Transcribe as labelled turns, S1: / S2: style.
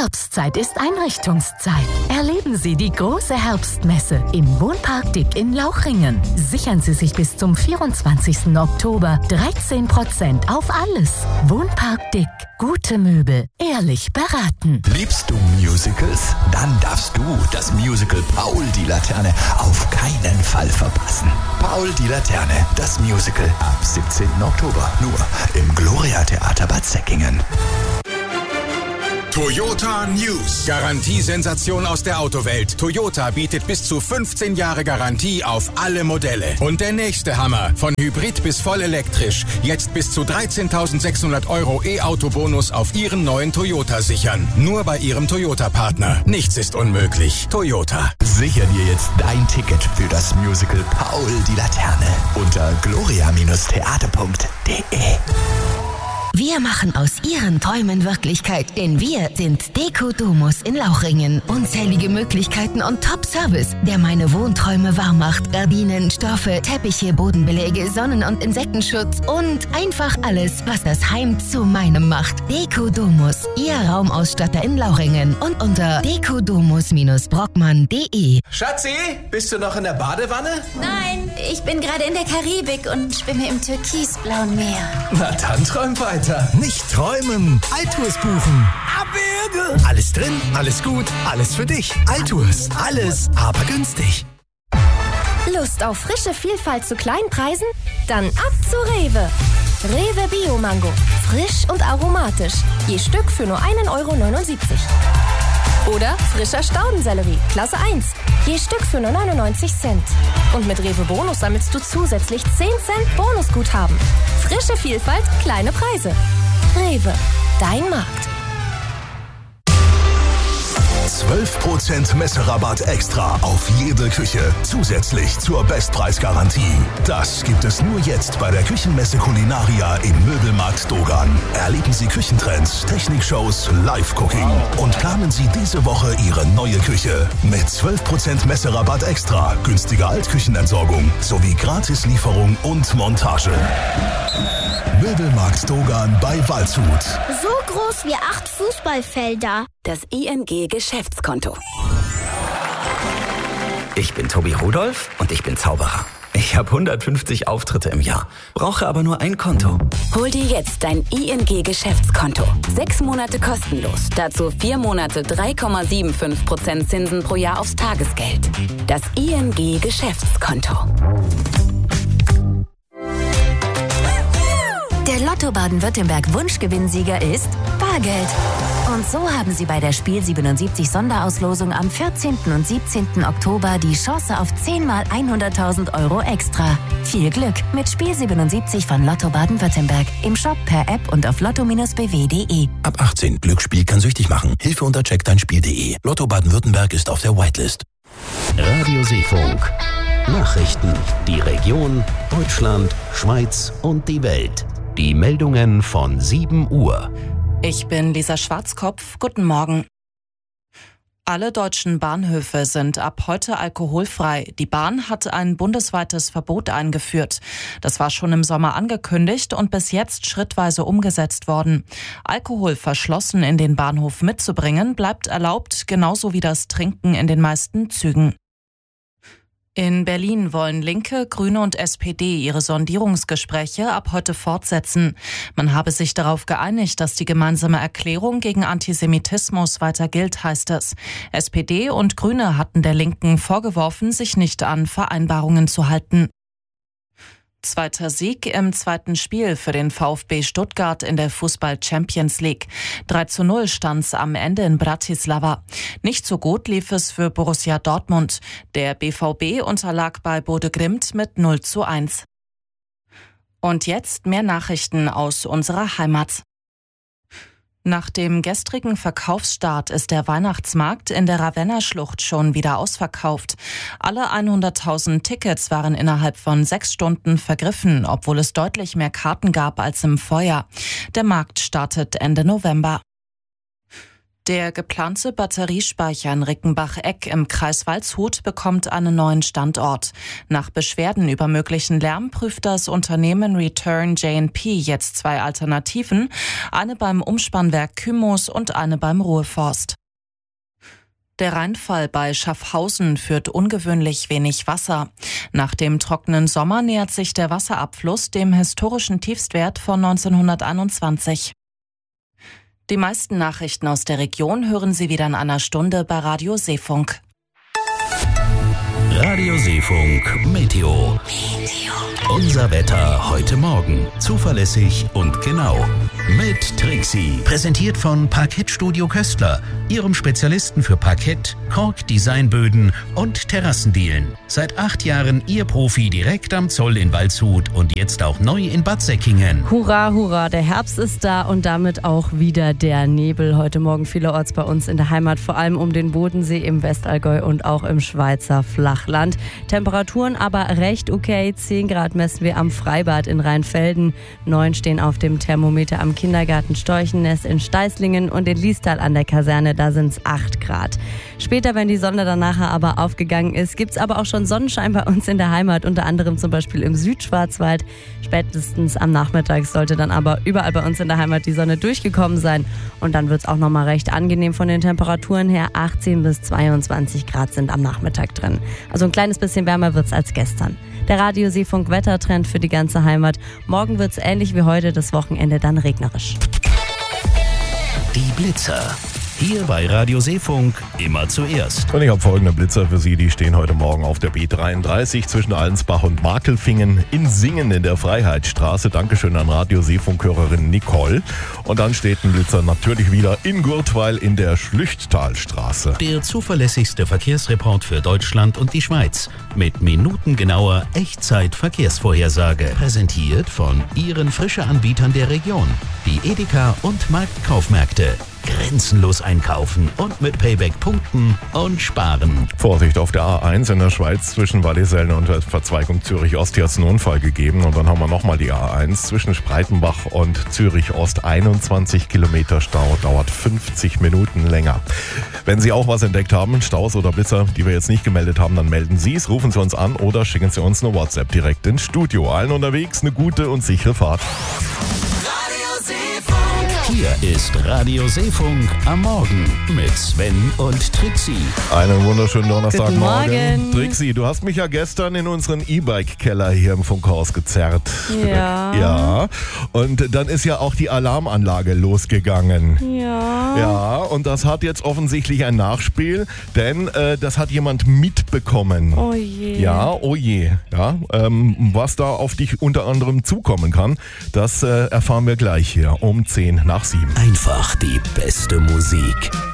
S1: Herbstzeit ist Einrichtungszeit. Erleben Sie die große Herbstmesse im Wohnpark Dick in Lauchringen. Sichern Sie sich bis zum 24. Oktober 13% auf alles. Wohnpark Dick. Gute Möbel. Ehrlich beraten.
S2: Liebst du Musicals? Dann darfst du das Musical Paul die Laterne auf keinen Fall verpassen. Paul die Laterne, das Musical ab 17. Oktober. Nur im Gloria Theater Bad Säckingen.
S3: Toyota News. Garantiesensation aus der Autowelt. Toyota bietet bis zu 15 Jahre Garantie auf alle Modelle. Und der nächste Hammer. Von Hybrid bis voll elektrisch. Jetzt bis zu 13.600 € E-Auto-Bonus auf Ihren neuen Toyota sichern. Nur bei Ihrem Toyota-Partner. Nichts ist unmöglich. Toyota.
S2: Sicher dir jetzt dein Ticket für das Musical Paul die Laterne unter gloria-theater.de.
S4: Wir machen aus Ihren Träumen Wirklichkeit, denn wir sind Deko Domus in Lauchringen. Unzählige Möglichkeiten und Top-Service, der meine Wohnträume wahr macht. Gardinen, Stoffe, Teppiche, Bodenbeläge, Sonnen- und Insektenschutz und einfach alles, was das Heim zu meinem macht. Deko Domus, Ihr Raumausstatter in Lauchringen und unter dekodomus-brockmann.de.
S5: Schatzi, bist du noch in der Badewanne?
S6: Nein, ich bin gerade in der Karibik und schwimme im türkisblauen Meer.
S5: Na dann träum weiter.
S7: Nicht träumen, Altours buchen. Abwürge. Alles drin, alles gut, alles für dich. Altours, alles, aber günstig.
S8: Lust auf frische Vielfalt zu kleinen Preisen? Dann ab zu Rewe. Rewe Bio Mango. Frisch und aromatisch. Je Stück für nur 1,79 €. Oder frischer Staudensellerie, Klasse 1. Je Stück für nur 99 Cent. Und mit Rewe Bonus sammelst du zusätzlich 10 Cent Bonusguthaben. Frische Vielfalt, kleine Preise. Rewe, dein Markt.
S9: 12% Messerabatt extra auf jede Küche. Zusätzlich zur Bestpreisgarantie. Das gibt es nur jetzt bei der Küchenmesse Culinaria im Möbelmarkt Dogan. Erleben Sie Küchentrends, Technikshows, Live-Cooking und planen Sie diese Woche Ihre neue Küche. Mit 12% Messerabatt extra, günstiger Altküchenentsorgung sowie Gratislieferung und Montage. Möbelmarkt Dogan bei Waldshut.
S10: So groß wie 8 Fußballfelder.
S11: Das ING-Geschäftskonto. Ich bin Tobi Rudolph und ich bin Zauberer. Ich habe 150 Auftritte im Jahr, brauche aber nur ein Konto.
S12: Hol dir jetzt dein ING-Geschäftskonto. 6 Monate kostenlos. Dazu 4 Monate 3,75% Zinsen pro Jahr aufs Tagesgeld. Das ING-Geschäftskonto.
S4: Der Lotto Baden-Württemberg Wunschgewinnsieger ist Bargeld. Und so haben Sie bei der Spiel 77 Sonderauslosung am 14. und 17. Oktober die Chance auf 10 mal 100.000 € extra. Viel Glück mit Spiel 77 von Lotto Baden-Württemberg. Im Shop, per App und auf lotto-bw.de.
S13: Ab 18. Glücksspiel kann süchtig machen. Hilfe unter checkdeinspiel.de. Lotto Baden-Württemberg ist auf der Whitelist.
S14: Radio Seefunk. Nachrichten. Die Region, Deutschland, Schweiz und die Welt. Die Meldungen von 7 Uhr.
S15: Ich bin Lisa Schwarzkopf. Guten Morgen. Alle deutschen Bahnhöfe sind ab heute alkoholfrei. Die Bahn hat ein bundesweites Verbot eingeführt. Das war schon im Sommer angekündigt und bis jetzt schrittweise umgesetzt worden. Alkohol verschlossen in den Bahnhof mitzubringen bleibt erlaubt, genauso wie das Trinken in den meisten Zügen. In Berlin wollen Linke, Grüne und SPD ihre Sondierungsgespräche ab heute fortsetzen. Man habe sich darauf geeinigt, dass die gemeinsame Erklärung gegen Antisemitismus weiter gilt, heißt es. SPD und Grüne hatten der Linken vorgeworfen, sich nicht an Vereinbarungen zu halten. Zweiter Sieg im zweiten Spiel für den VfB Stuttgart in der Fußball-Champions League. 3:0 stand's am Ende in Bratislava. Nicht so gut lief es für Borussia Dortmund. Der BVB unterlag bei Bodø/Glimt mit 0:1. Und jetzt mehr Nachrichten aus unserer Heimat. Nach dem gestrigen Verkaufsstart ist der Weihnachtsmarkt in der Ravenna-Schlucht schon wieder ausverkauft. Alle 100.000 Tickets waren innerhalb von 6 Stunden vergriffen, obwohl es deutlich mehr Karten gab als im Vorjahr. Der Markt startet Ende November. Der geplante Batteriespeicher in Rickenbach-Eck im Kreis Waldshut bekommt einen neuen Standort. Nach Beschwerden über möglichen Lärm prüft das Unternehmen Return J&P jetzt 2 Alternativen, eine beim Umspannwerk Kymos und eine beim Ruhrforst. Der Rheinfall bei Schaffhausen führt ungewöhnlich wenig Wasser. Nach dem trockenen Sommer nähert sich der Wasserabfluss dem historischen Tiefstwert von 1921. Die meisten Nachrichten aus der Region hören Sie wieder in einer Stunde bei Radio Seefunk.
S14: Radio Seefunk Meteo. Unser Wetter heute Morgen. Zuverlässig und genau. Mit Trixie. Präsentiert von Parkettstudio Köstler. Ihrem Spezialisten für Parkett, Kork-Designböden und Terrassendielen. Seit 8 Jahren Ihr Profi direkt am Zoll in Waldshut und jetzt auch neu in Bad Säckingen.
S16: Hurra, hurra, der Herbst ist da und damit auch wieder der Nebel. Heute Morgen vielerorts bei uns in der Heimat, vor allem um den Bodensee im Westallgäu und auch im Schweizer Flachland. Temperaturen aber recht okay. 10 Grad messen wir am Freibad in Rheinfelden. 9 stehen auf dem Thermometer am Kindergarten Storchennest in Steißlingen und in Liestal an der Kaserne, da sind es 8 Grad. Später, wenn die Sonne dann nachher aber aufgegangen ist, gibt es aber auch schon Sonnenschein bei uns in der Heimat, unter anderem zum Beispiel im Südschwarzwald. Spätestens am Nachmittag sollte dann aber überall bei uns in der Heimat die Sonne durchgekommen sein und dann wird es auch nochmal recht angenehm von den Temperaturen her. 18 bis 22 Grad sind am Nachmittag drin. Also ein kleines bisschen wärmer wird es als gestern. Der Radio Seefunk Wettertrend für die ganze Heimat. Morgen wird es ähnlich wie heute, das Wochenende dann regnerisch.
S14: Die Blitzer. Hier bei Radio Seefunk immer zuerst.
S17: Und ich habe folgende Blitzer für Sie, die stehen heute Morgen auf der B33 zwischen Allensbach und Markelfingen in Singen in der Freiheitsstraße. Dankeschön an Radio Seefunk-Hörerin Nicole. Und dann steht ein Blitzer natürlich wieder in Gurtweil in der Schlüchttalstraße.
S14: Der zuverlässigste Verkehrsreport für Deutschland und die Schweiz. Mit minutengenauer Echtzeit-Verkehrsvorhersage. Präsentiert von Ihren Frische-Anbietern der Region. Die Edeka und Marktkaufmärkte. Grenzenlos einkaufen und mit Payback punkten und sparen.
S17: Vorsicht, auf der A1 in der Schweiz zwischen Wallisellen und der Verzweigung Zürich-Ost. Hier hat es einen Unfall gegeben. Und dann haben wir nochmal die A1 zwischen Spreitenbach und Zürich-Ost. 21 Kilometer Stau, dauert 50 Minuten länger. Wenn Sie auch was entdeckt haben, Staus oder Blitzer, die wir jetzt nicht gemeldet haben, dann melden Sie es, rufen Sie uns an oder schicken Sie uns eine WhatsApp direkt ins Studio. Allen unterwegs eine gute und sichere Fahrt.
S14: Hier ist Radio Seefunk am Morgen mit Sven und Trixie.
S17: Einen wunderschönen Donnerstagmorgen.
S16: Guten Morgen.
S17: Trixie, du hast mich ja gestern in unseren E-Bike-Keller hier im Funkhaus gezerrt.
S16: Ja.
S17: Ja. Und dann ist ja auch die Alarmanlage losgegangen.
S16: Ja.
S17: Ja, und das hat jetzt offensichtlich ein Nachspiel, denn das hat jemand mitbekommen.
S16: Oh je.
S17: Ja, oh je. Ja, was da auf dich unter anderem zukommen kann, das erfahren wir gleich hier um 10 nach 7.
S14: Einfach die beste Musik.